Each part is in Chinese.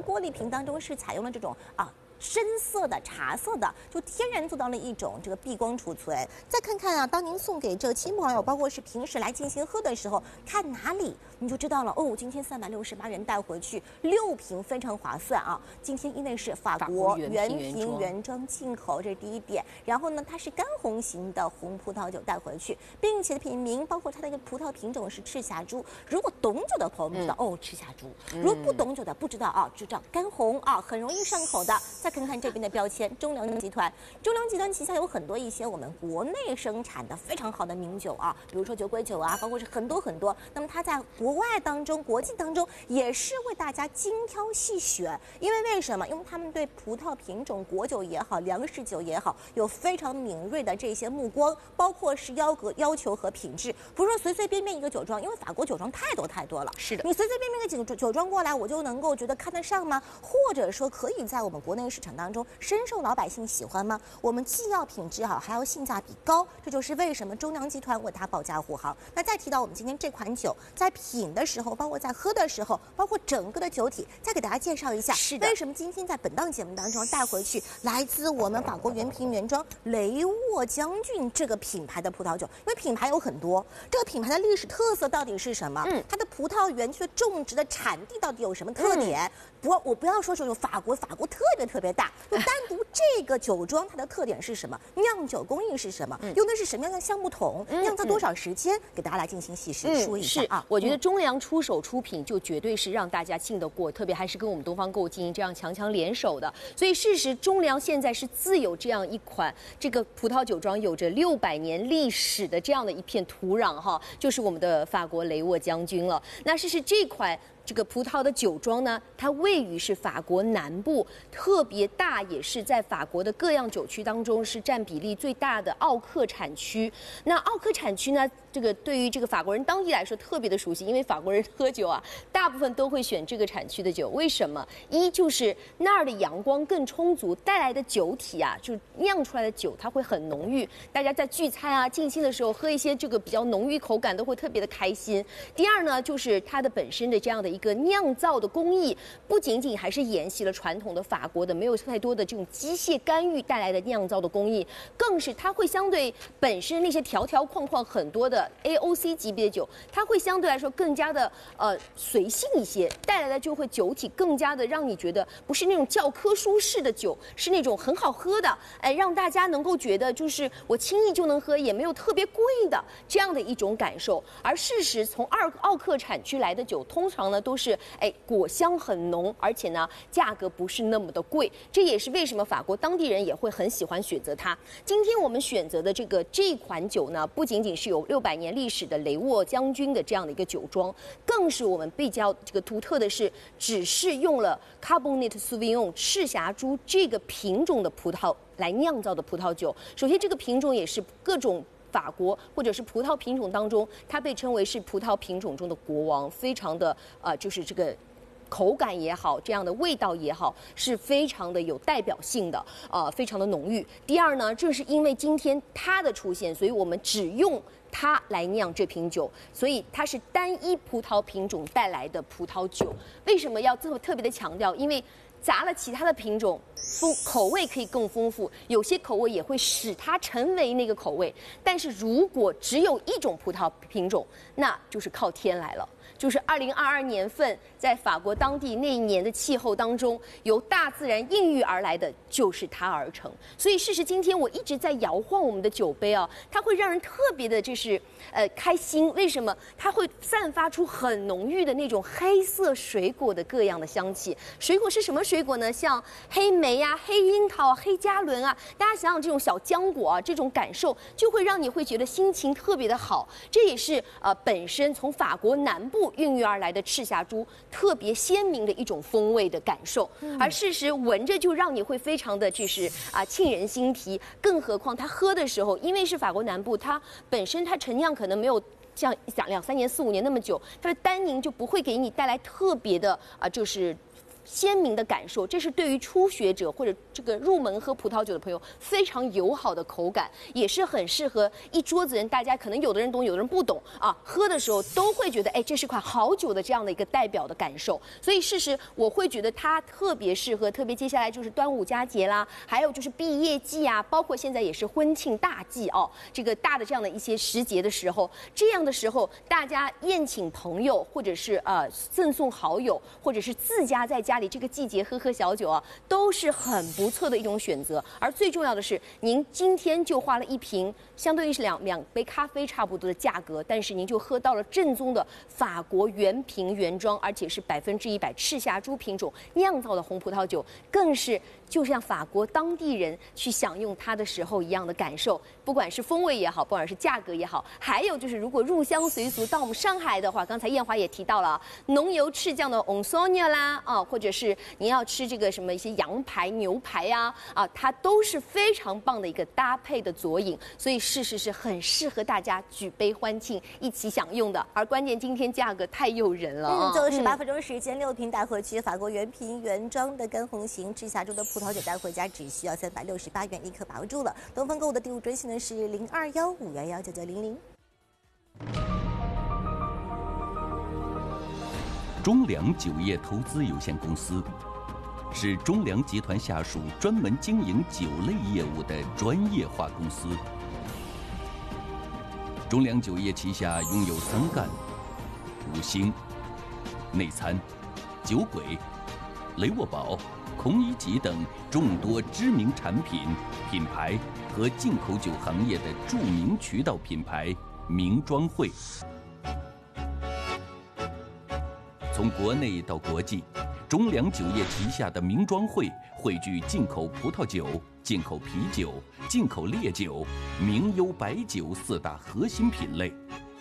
玻璃瓶当中是采用了这种深色的茶色的，就天然做到了一种这个避光储存。再看看啊，当您送给这亲朋好友，包括是平时来进行喝的时候，看哪里你就知道了哦。今天368元带回去6瓶，非常划算啊。今天因为是法国原瓶原装进口，这是第一点。然后呢，它是干红型的红葡萄酒带回去，并且品名包括它的一个葡萄品种是赤霞珠。如果懂酒的朋友们知道哦，赤霞珠；如果不懂酒的不知道啊，就知道干红啊，很容易上口的。再看看这边的标签，中粮集团。中粮集团旗下有很多一些我们国内生产的非常好的名酒啊，比如说酒鬼酒啊，包括是很多。那么它在国外当中、国际当中也是为大家精挑细选。因为什么？因为他们对葡萄品种、果酒也好、粮食酒也好，有非常敏锐的这些目光，包括是要求和品质。不是说随随便便一个酒庄，因为法国酒庄太多了。 是的， 你随随便便的几个酒庄过来，我就能够觉得看得上吗？或者说可以在我们国内市场当中深受老百姓喜欢吗？我们既要品质好，还要性价比高，这就是为什么中粮集团为它保驾护航。那再提到我们今天这款酒，在品的时候，包括在喝的时候，包括整个的酒体，再给大家介绍一下， 是的， 为什么今天在本档节目当中带回去来自我们法国原瓶原装雷沃将军这个品牌的葡萄酒？因为品牌有很多，这个品牌的历史特色到底是什么？它的葡萄园区的种植的产地到底有什么特点？我不要说这种法国特别大，就单独这个酒庄它的特点是什么？酿酒工艺是什么？用的是什么样的橡木桶？酿造多少时间？给大家来进行细实说一下啊。 我觉得中粮出手出品就绝对是让大家信得过，特别还是跟我们东方购进行这样强联手的。所以事实中粮现在是自有这样一款这个葡萄酒庄有着600年历史的这样的一片土壤哈，就是我们的法国雷沃将军了。那事实这款这个葡萄的酒庄呢，它位于是法国南部，特别大，也是在法国的各样酒区当中是占比例最大的奥克产区。那奥克产区呢，这个对于这个法国人当地来说特别的熟悉，因为法国人喝酒啊，大部分都会选这个产区的酒。为什么？一就是那儿的阳光更充足，带来的酒体啊，就酿出来的酒它会很浓郁，大家在聚餐啊、尽兴的时候喝一些这个比较浓郁口感都会特别的开心。第二呢，就是它的本身的这样的一个酿造的工艺，不仅仅还是沿袭了传统的法国的没有太多的这种机械干预带来的酿造的工艺，更是它会相对本身那些条条框框很多的 AOC 级别的酒，它会相对来说更加的随性一些，带来的就会酒体更加的让你觉得不是那种教科书式的酒，是那种很好喝的，让大家能够觉得就是我轻易就能喝，也没有特别贵的这样的一种感受。而事实从奥克产区来的酒，通常呢都是果香很浓，而且呢价格不是那么的贵，这也是为什么法国当地人也会很喜欢选择它。今天我们选择的这款酒呢，不仅仅是有600年历史的雷沃将军的这样的一个酒庄，更是我们比较这个独特的是，只是用了 Cabernet Sauvignon 赤霞珠这个品种的葡萄来酿造的葡萄酒。首先，这个品种也是各种法国或者是葡萄品种当中，它被称为是葡萄品种中的国王，非常的就是这个口感也好，这样的味道也好，是非常的有代表性的，非常的浓郁。第二呢，正是因为今天它的出现，所以我们只用它来酿这瓶酒，所以它是单一葡萄品种带来的葡萄酒。为什么要这么特别的强调？因为杂了其他的品种，口味可以更丰富，有些口味也会使它成为那个口味。但是如果只有一种葡萄品种，那就是靠天来了。就是2022年份在法国当地那一年的气候当中，由大自然孕育而来的就是它而成。所以事实今天我一直在摇晃我们的酒杯啊，它会让人特别的就是开心。为什么？它会散发出很浓郁的那种黑色水果的各样的香气。水果是什么水果呢？像黑莓啊、黑樱桃、黑加仑啊，大家想想这种小浆果啊，这种感受就会让你会觉得心情特别的好。这也是本身从法国南部孕育而来的赤霞珠特别鲜明的一种风味的感受。而事实闻着就让你会非常的就是沁人心脾。更何况它喝的时候，因为是法国南部，它本身它陈酿可能没有像2、3年、4、5年那么久，它的单宁就不会给你带来特别的就是鲜明的感受，这是对于初学者或者这个入门喝葡萄酒的朋友非常友好的口感，也是很适合一桌子人，大家可能有的人懂，有的人不懂啊，喝的时候都会觉得，哎，这是款好酒的这样的一个代表的感受。所以事实我会觉得它特别适合，特别接下来就是端午佳节啦，还有就是毕业季啊，包括现在也是婚庆大季哦，这个大的这样的一些时节的时候，这样的时候大家宴请朋友，或者是赠送好友，或者是自家在家里这个季节喝小酒啊，都是很不错的一种选择。而最重要的是，您今天就花了一瓶，相对于是两杯咖啡差不多的价格，但是您就喝到了正宗的法国原瓶原装，而且是100%赤霞珠品种酿造的红葡萄酒，更是就像法国当地人去享用它的时候一样的感受。不管是风味也好，不管是价格也好，还有就是如果入乡随俗到我们上海的话，刚才艳华也提到了浓油赤酱的 Onsonia 啦，或者是您要吃这个什么一些羊排、牛排呀，它都是非常棒的一个搭配的佐饮，所以事实是很适合大家举杯欢庆一起享用的。而关键今天价格太诱人了， 最后18分钟时间，6瓶带回去，法国原瓶原装的干红型赤霞珠的葡萄酒带回家只需要368元，立刻把握住了。东方购物的第5专线呢是0215119900。 中粮酒业投资有限公司是中粮集团下属专门经营酒类业务的专业化公司。中粮酒业旗下拥有三干、五星、内参、酒鬼、雷沃宝、孔乙己等众多知名产品、品牌和进口酒行业的著名渠道品牌名庄会。从国内到国际，中粮酒业旗下的名庄会汇聚进口葡萄酒、进口啤酒、进口烈酒、名优白酒4大核心品类，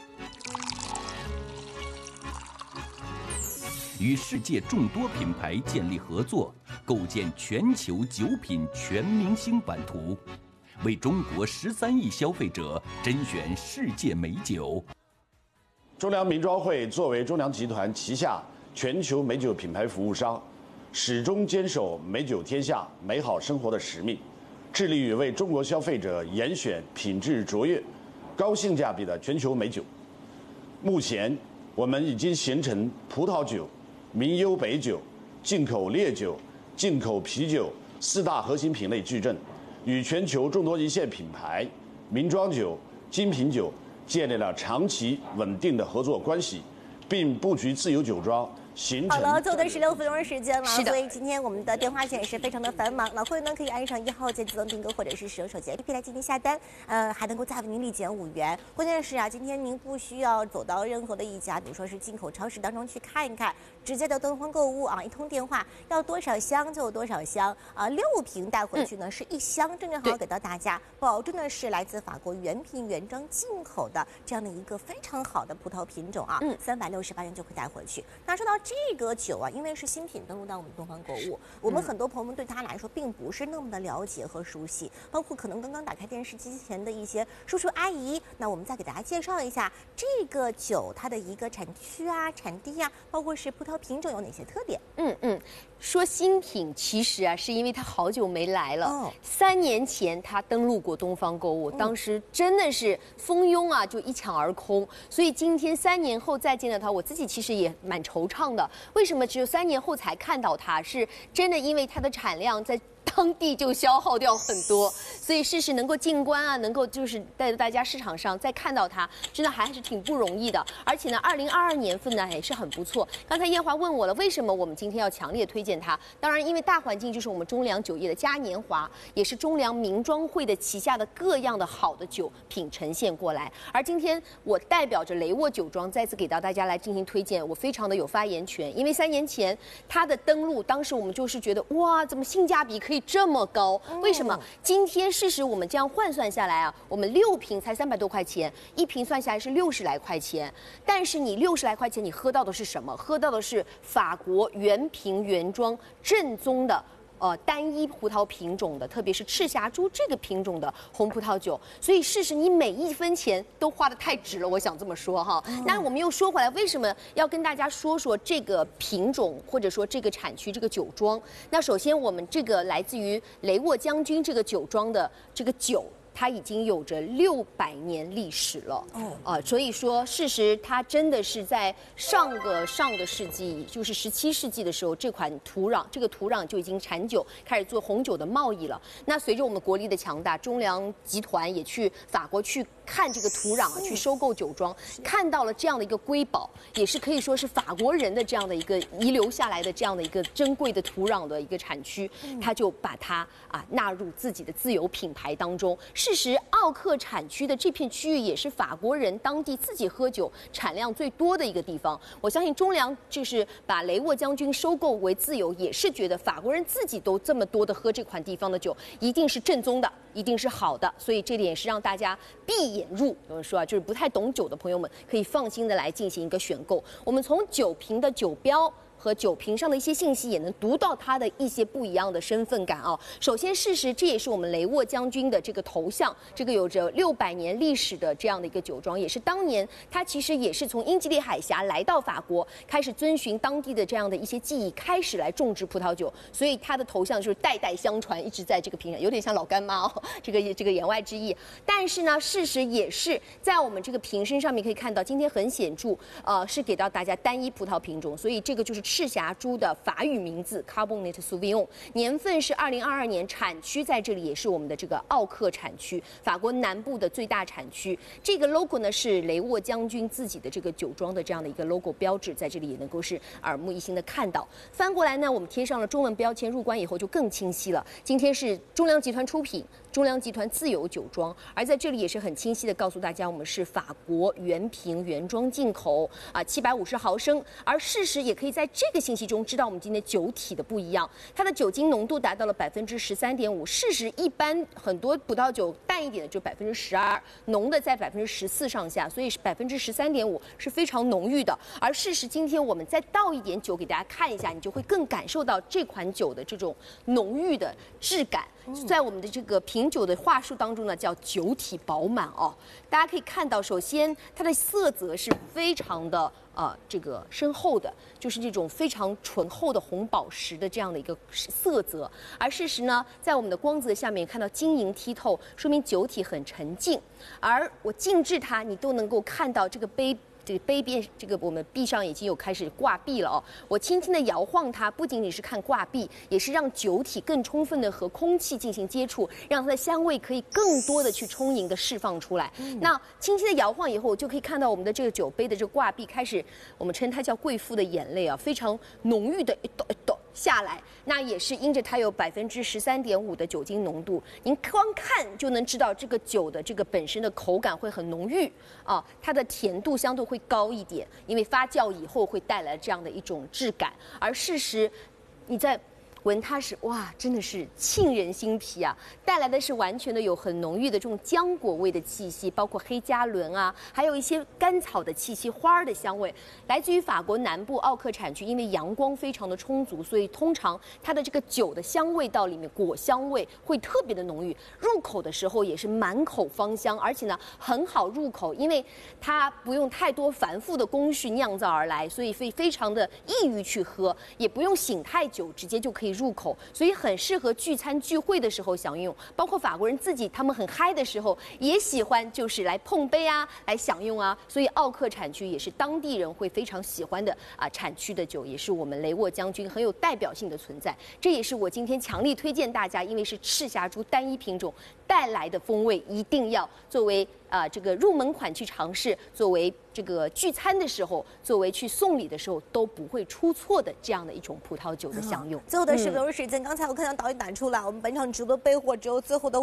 与世界众多品牌建立合作，构建全球酒品全明星版图，为中国13亿消费者甄选世界美酒。 中粮名庄会作为中粮集团旗下全球美酒品牌服务商，始终坚守美酒天下、美好生活的使命，致力于为中国消费者严选品质卓越、高性价比的全球美酒。目前，我们已经形成葡萄酒、名优白酒、进口烈酒、进口啤酒4大核心品类矩阵，与全球众多一线品牌、名庄酒、精品酒建立了长期稳定的合作关系，并布局自有酒庄。 好了，最后的16分钟时间了， 是的。 所以今天我们的电话线也是非常的繁忙，老会员呢可以按上1号键自动订购，或者是使用手机 APP 来进行下单，还能够再为您立减5元。关键是啊，今天您不需要走到任何的一家，比如说是进口超市当中去看一看，直接到东方购物啊，一通电话要多少箱就有多少箱啊，6瓶带回去呢是1箱，正好给到大家，保证的是来自法国原瓶原装进口的这样的一个非常好的葡萄品种啊，368元就可以带回去。那说到这个酒啊，因为是新品登陆到我们东方购物，我们很多朋友们对它来说并不是那么的了解和熟悉，包括可能刚刚打开电视机前的一些叔叔阿姨。那我们再给大家介绍一下这个酒它的一个产区啊、产地啊，包括是葡萄品种有哪些特点。 说新品其实啊，是因为它好久没来了。3年前它登陆过东方购物，当时真的是蜂拥啊，就一抢而空。所以今天3年后再见到它，我自己其实也蛮惆怅的。为什么只有3年后才看到它？是真的因为它的产量在当地就消耗掉很多，所以事实能够进关啊，能够就是带着大家市场上再看到它，真的还是挺不容易的。而且呢，2022年份呢也是很不错。刚才艳华问我了，为什么我们今天要强烈推荐它？当然，因为大环境就是我们中粮酒业的嘉年华，也是中粮名庄会的旗下的各样的好的酒品呈现过来。而今天我代表着雷沃酒庄再次给到大家来进行推荐，我非常的有发言权，因为3年前它的登陆，当时我们就是觉得哇，怎么性价比可以这么高？为什么？今天事实我们这样换算下来啊，我们6瓶才300多块钱，1瓶算下来是60来块钱。但是你60来块钱，你喝到的是什么？喝到的是法国原瓶原装正宗的单一葡萄品种的，特别是赤霞珠这个品种的红葡萄酒，所以事实你每一分钱都花得太值了，我想这么说哈。那我们又说回来，为什么要跟大家说说这个品种或者说这个产区这个酒庄？那首先我们这个来自于雷沃将军这个酒庄的这个酒。它已经有着600年历史了，所以说事实它真的是在上个世纪，就是17世纪的时候，这个土壤就已经产酒，开始做红酒的贸易了。那随着我们国力的强大，中粮集团也去法国去看这个土壤啊，去收购酒庄，看到了这样的一个瑰宝，也是可以说是法国人的这样的一个遗留下来的这样的一个珍贵的土壤的一个产区，他就把它纳入自己的自有品牌当中。事实，奥克产区的这片区域也是法国人当地自己喝酒产量最多的一个地方。我相信中粮就是把雷沃将军收购为自有，也是觉得法国人自己都这么多的喝这款地方的酒，一定是正宗的，一定是好的。所以这点是让大家闭眼入，有人说就是不太懂酒的朋友们可以放心的来进行一个选购。我们从酒瓶的酒标和酒瓶上的一些信息，也能读到它的一些不一样的身份感啊。首先，事实这也是我们雷沃将军的这个头像，这个有着600年历史的这样的一个酒庄，也是当年他其实也是从英吉利海峡来到法国，开始遵循当地的这样的一些技艺，开始来种植葡萄酒，所以他的头像就是代代相传，一直在这个瓶上，有点像老干妈哦，这个言外之意。但是呢，事实也是在我们这个瓶身上面可以看到，今天很显著，是给到大家单一葡萄品种，所以这个就是赤霞珠的法语名字 Cabernet Sauvignon， 年份是2022年，产区在这里也是我们的这个奥克产区，法国南部的最大产区。这个 logo 呢是雷沃将军自己的这个酒庄的这样的一个 logo 标志，在这里也能够是耳目一新的看到。翻过来呢，我们贴上了中文标签，入关以后就更清晰了。今天是中粮集团出品，中粮集团自有酒庄，而在这里也是很清晰的告诉大家，我们是法国原瓶原装进口750毫升。而事实也可以在这个信息中知道我们今天酒体的不一样，它的酒精浓度达到了13.5%。事实一般很多葡萄酒淡一点的就12%，浓的在14%上下，所以是13.5%是非常浓郁的。而事实今天我们再倒一点酒给大家看一下，你就会更感受到这款酒的这种浓郁的质感。在我们的这个品酒的话术当中呢，叫酒体饱满哦。大家可以看到，首先它的色泽是非常的这个深厚的，就是这种非常醇厚的红宝石的这样的一个色泽。而事实呢，在我们的光泽下面看到晶莹剔透，说明酒体很沉静。而我静置它，你都能够看到这个杯边，这个我们壁上已经有开始挂壁了哦。我轻轻的摇晃它，不仅仅是看挂壁，也是让酒体更充分的和空气进行接触，让它的香味可以更多的去充盈的释放出来。那轻轻的摇晃以后，就可以看到我们的这个酒杯的这个挂壁开始，我们称它叫贵妇的眼泪啊，非常浓郁的一抖一抖下来。那也是因着它有13.5%的酒精浓度，您光看就能知道这个酒的这个本身的口感会很浓郁啊，它的甜度相对会高一点，因为发酵以后会带来这样的一种质感。而事实，你在闻它时，哇，真的是沁人心脾啊！带来的是完全的有很浓郁的这种浆果味的气息，包括黑加仑啊，还有一些甘草的气息、花儿的香味，来自于法国南部奥克产区。因为阳光非常的充足，所以通常它的这个酒的香味道里面，果香味会特别的浓郁。入口的时候也是满口芳香，而且呢很好入口，因为它不用太多繁复的工序酿造而来，所以非常的易于去喝，也不用醒太久，直接就可以入口，所以很适合聚餐聚会的时候享用。包括法国人自己，他们很嗨的时候也喜欢就是来碰杯啊，来享用啊。所以奥克产区也是当地人会非常喜欢的产区的酒，也是我们雷沃将军很有代表性的存在。这也是我今天强力推荐大家，因为是赤霞珠单一品种带来的风味，一定要作为这个入门款去尝试，作为这个聚餐的时候，作为去送礼的时候都不会出错的这样的一种葡萄酒的享用。 最后的10分钟时间，刚才我看到导演打出来，我们本场直播备货只有最后的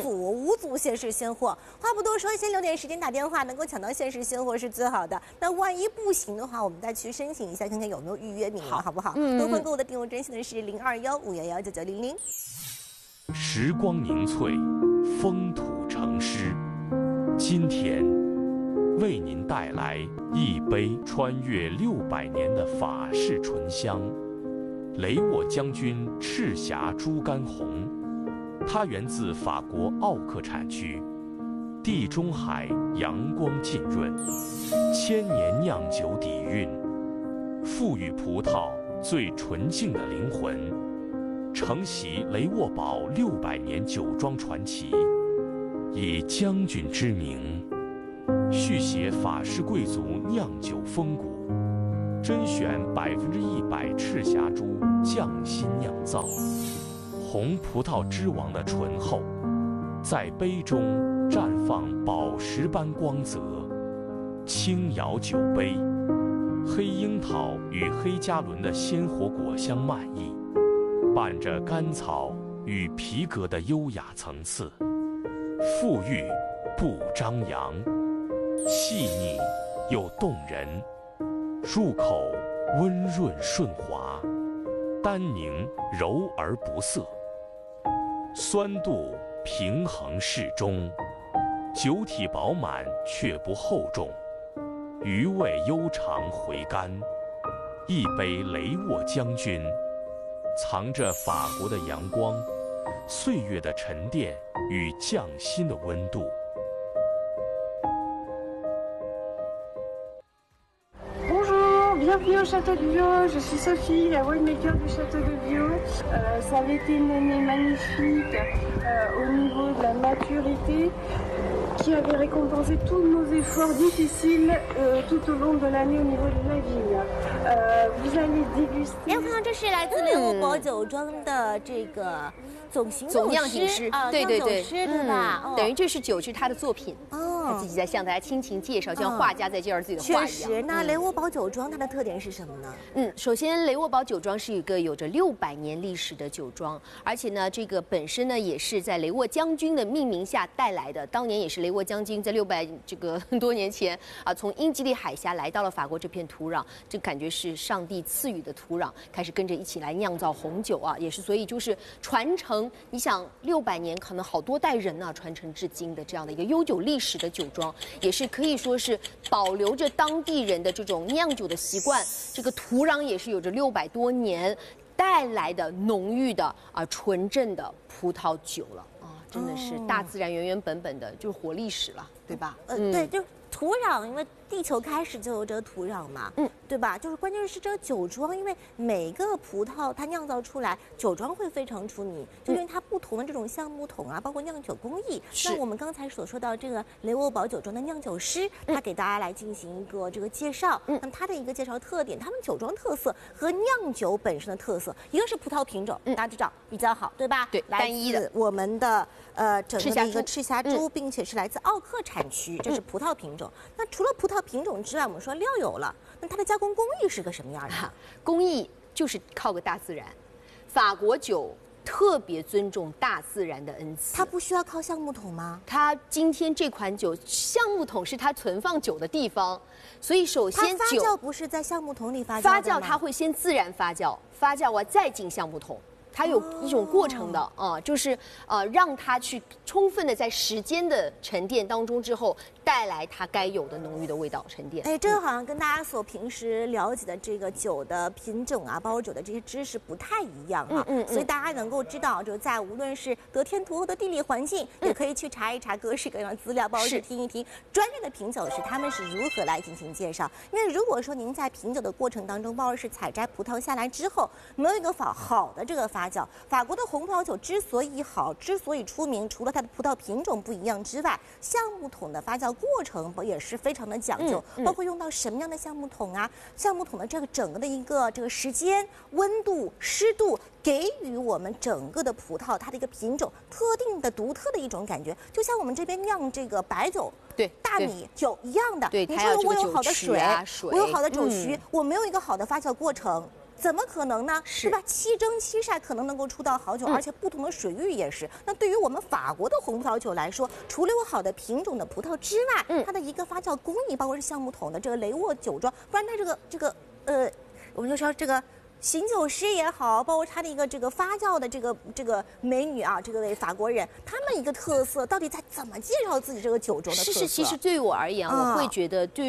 5组限时鲜货。话不多说，先留点时间打电话，能够抢到限时鲜货是最好的。那万一不行的话，我们再去申请一下，看看有没有预约名额，好不好？东方购物的订购专线的是021-511-9900。 时光凝萃，风土成诗。今天为您带来一杯穿越600年的法式醇香， 雷沃将军赤霞猪肝红，它源自法国奥克产区，地中海阳光浸润，千年酿酒底蕴，赋予葡萄最纯净的灵魂，承袭雷沃堡600年酒庄传奇，以将军之名，续写法式贵族酿酒风骨，甄选100%赤霞珠匠心酿造，红葡萄之王的醇厚，在杯中绽放宝石般光泽，轻摇酒杯，黑樱桃与黑加仑的鲜活果香漫溢，伴着甘草与皮革的优雅层次，馥郁不张扬，细腻又动人，入口温润顺滑，单宁柔而不涩，酸度平衡适中，酒体饱满却不厚重，余味悠长回甘。一杯雷沃将军，藏着法国的阳光，岁月的沉淀与匠心的温度。 Bienvenue au Château de Viau, je suis Sophie, la winemaker du Château de Viau. Ça avait été une année magnifique au niveau de la maturité qui avait récompensé tous nos efforts difficiles tout au long de l'année au niveau de la vigne. Vous allez déguster. 你看，这是来自雷沃堡酒庄的这个总酿酒师啊， 对对对， 对吧？ 等于这是酒是他的作品他自己在向大家倾情介绍，就像画家在介绍自己的画一样。 确实，那雷沃堡酒庄它的特点是什么呢？ 首先雷沃堡酒庄是一个有着600年历史的酒庄，而且呢，这个本身呢也是在雷沃将军的命名下带来的。当年也是雷沃将军在600多年前啊，从英吉利海峡来到了法国这片土壤，这感觉是上帝赐予的土壤，开始跟着一起来酿造红酒啊，也是所以就是传承。你想600年，可能好多代人呢传承至今的这样的一个悠久历史的酒庄，也是可以说是保留着当地人的这种酿酒的习惯。这个土壤也是有着600多年带来的浓郁的纯正的葡萄酒了啊，真的是大自然原本的就是活历史了，对吧？ 对，就土壤，因为地球开始就有这个土壤嘛，对吧？就是关键是这个酒庄，因为每个葡萄它酿造出来，酒庄会非常出名，就因为它不同的这种橡木桶啊，包括酿酒工艺。那我们刚才所说到这个雷沃堡酒庄的酿酒师，他给大家来进行一个这个介绍。那么他的一个介绍特点，他们酒庄特色和酿酒本身的特色，一个是葡萄品种，大家知道比较好，对吧？ 对，单一的我们的整个的一个赤霞珠，并且是来自奥克产区，这是葡萄品种。那除了葡萄品种之外，我们说料有了，那它的加工工艺是个什么样的？ 工艺就是靠个大自然。法国酒特别尊重大自然的恩赐， 它不需要靠橡木桶吗？ 它今天这款酒，橡木桶是它存放酒的地方，所以首先它发酵不是在橡木桶里发酵的吗？ 发酵它会先自然发酵，发酵完再进橡木桶。它有一种过程的就是让它去充分的在时间的沉淀当中之后，带来它该有的浓郁的味道沉淀。 哎，这个好像跟大家所平时了解的这个酒的品种啊，包括酒的这些知识不太一样啊。所以大家能够知道，就在无论是得天独厚的地理环境，也可以去查一查各式各样的资料，包括是听一听专业的品酒师他们是如何来进行介绍。因为如果说您在品酒的过程当中，包括是采摘葡萄下来之后，没有一个好的这个发酵，法国的红葡萄酒之所以好，之所以出名，除了它的葡萄品种不一样之外，橡木桶的发酵过程也是非常的讲究，包括用到什么样的橡木桶啊，橡木桶的这个整个的一个这个时间、温度、湿度，给予我们整个的葡萄它的一个品种特定的独特的一种感觉，就像我们这边酿这个白酒。 对， 大米酒一样的。 对， 你说我有好的水，我有好的酒曲，我没有一个好的发酵过程。怎么可能呢？是吧？七蒸七晒可能能够出到好酒，而且不同的水域也是。那对于我们法国的红葡萄酒来说，除了有好的品种的葡萄之外，它的一个发酵工艺，包括是橡木桶的这个雷沃酒庄，不然它我们就说这个醒酒师也好，包括他的一个这个发酵的这个美女啊，这个位法国人，他们一个特色到底在怎么介绍自己这个酒庄的特色？ 其实对于我而言，我会觉得对于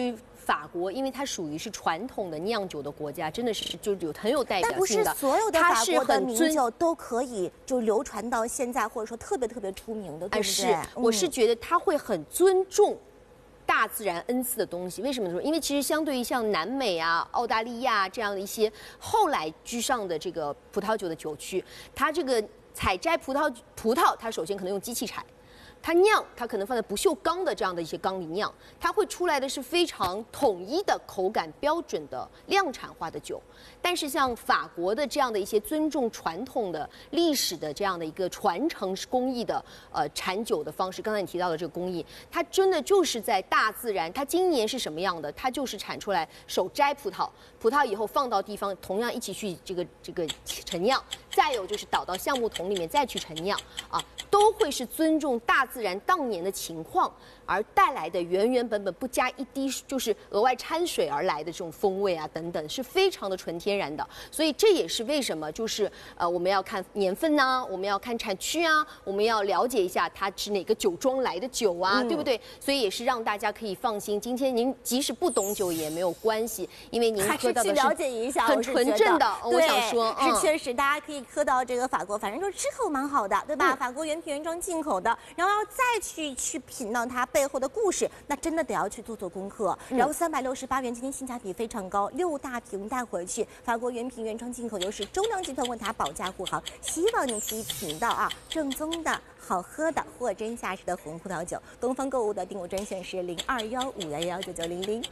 法国，因为它属于是传统的酿酒的国家，真的是就很有代表但不性的。 是所有的法国的名它是酒都可以就流传到现在，或者说特别出名的，对不对？ 我是觉得他会很尊重大自然恩赐的东西。为什么说？因为其实相对于像南美啊、澳大利亚这样的一些后来居上的这个葡萄酒的酒区，它这个采摘葡萄，它首先可能用机器采。它酿，它可能放在不锈钢的这样的一些缸里酿，它会出来的是非常统一的口感标准的量产化的酒。但是像法国的这样的一些尊重传统的历史的这样的一个传承工艺的产酒的方式，刚才你提到的这个工艺，它真的就是在大自然。它今年是什么样的？它就是产出来手摘葡萄以后放到地方，同样一起去这个陈酿，再有就是倒到橡木桶里面再去陈酿啊，都会是尊重大自然当年的情况而带来的原本不加一滴就是额外掺水而来的这种风味啊等等，是非常的纯天然的。所以这也是为什么就是我们要看年份呐，我们要看产区啊，我们要了解一下它是哪个酒庄来的酒啊，对不对？所以也是让大家可以放心。今天您即使不懂酒也没有关系，因为您喝到的是了解一下， 很纯正的。我想说， 是确实大家可以喝到这个法国，反正就吃口蛮好的，对吧？法国原品原装进口的，然后要再去品到它背后的故事，那真的得要去做功课。然后368元，今天性价比非常高，6大瓶带回去，法国原品原装进口，又是中粮集团为它保驾护航，希望你可以品到正宗的好喝的货真价实的红葡萄酒。东方购物的订购专线是0215119900。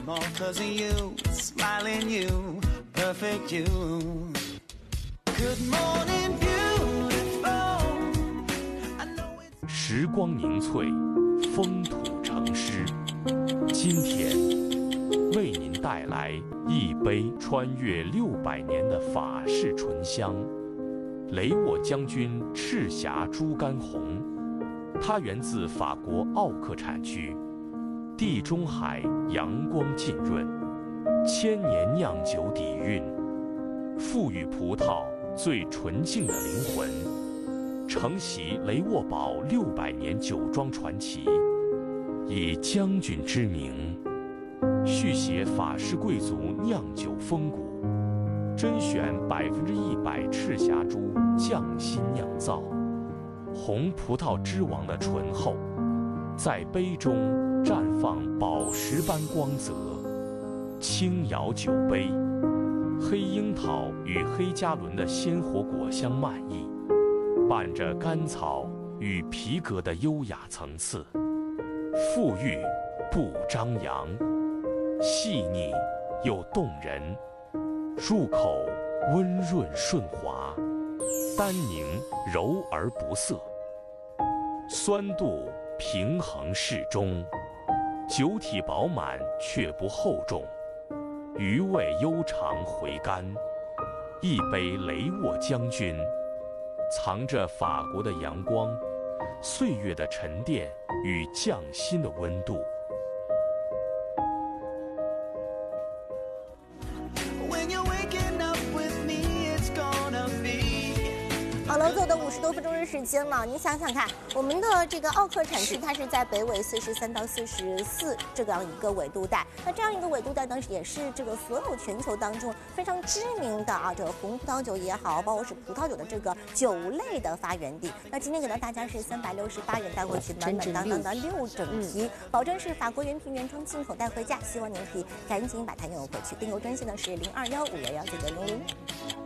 时光凝萃，风土成诗。今天为您带来一杯穿越600年的法式醇香——雷沃将军赤霞猪肝红。它源自法国奥克产区，地中海阳光浸润，千年酿酒底蕴，赋予葡萄最纯净的灵魂。承袭雷沃堡600年酒庄传奇，以将军之名，续写法式贵族酿酒风骨，甄选100%赤霞珠匠心酿造，红葡萄之王的醇厚，在杯中绽放宝石般光泽。轻摇酒杯，黑樱桃与黑加仑的鲜活果香漫溢，伴着甘草与皮革的优雅层次，馥郁不张扬，细腻又动人，入口温润顺滑，单宁柔而不涩，酸度平衡适中，酒体饱满却不厚重，余味悠长回甘。一杯雷沃将军，藏着法国的阳光，岁月的沉淀与匠心的温度。 好了，走的50多分钟的时间了，您想想看，我们的这个奥克产区，它是在北纬43到44这样一个纬度带。那这样一个纬度带呢，也是这个所有全球当中非常知名的这个红葡萄酒也好，包括是葡萄酒的这个酒类的发源地。那今天给到大家是368元带回去，满满当当的6整皮，保证是法国原品原装进口带回家。希望您可以赶紧把它拥有回去。订购专线呢是0215119900。